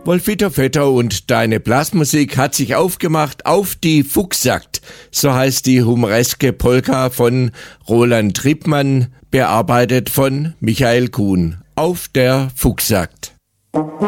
Wolfito Vetter und deine Blasmusik hat sich aufgemacht auf die Fuchsjagd. So heißt die humoreske Polka von Roland Triebmann, bearbeitet von Michael Kuhn. Auf der Fuchsjagd.